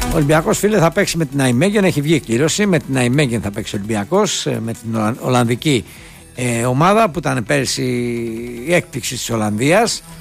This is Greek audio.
Ο Ολυμπιακός, φίλε, θα παίξει με την Αϊμέγεν, έχει βγει κλήρωση. Με την Αϊμέγεν θα παίξει ο Ολυμπιακός, με την Ολλανδική ομάδα που ήταν πέρσι η έκπληξη της Ολλανδίας.